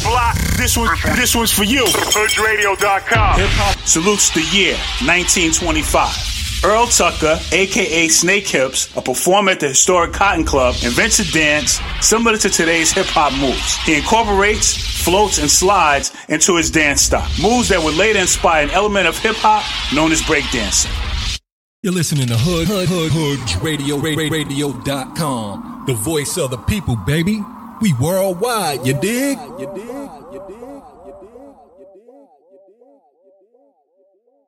block. This one's for you. HoodRadio.com. Hip hop salutes the year 1925. Earl Tucker, a.k.a. Snake Hips, a performer at the historic Cotton Club, invents a dance similar to today's hip-hop moves. He incorporates, floats, and slides into his dance style, moves that would later inspire an element of hip-hop known as breakdancing. You're listening to HoodRadio.com, the voice of the people, baby. We worldwide, you dig?